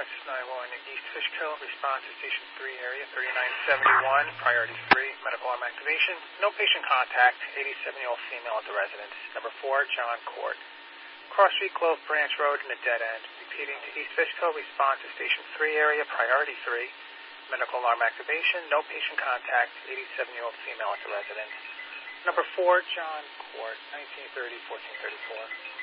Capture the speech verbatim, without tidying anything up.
S nine one in East Fishkill, response to Station three area, thirty-nine seventy-one, priority three, medical arm activation, no patient contact, eighty-seven-year-old female at the residence. Number four, John Court. Cross Street, Clove Branch Road in a dead end. Repeating to East Fishkill, response to Station three area, priority three, medical alarm activation, no patient contact, eighty-seven-year-old female at the residence. Number four, John Court, nineteen thirty, fourteen thirty-four.